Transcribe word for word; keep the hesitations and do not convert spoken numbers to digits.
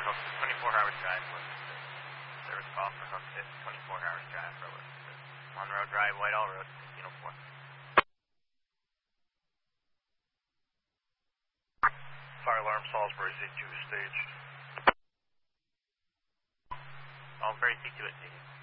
Hook, twenty-four hours drive, service call for Hook six, twenty-four hours drive for Monroe Drive, Whitehall Road, Casino four. Fire alarm, Salisbury, C two, staged. Salisbury, C two at staged.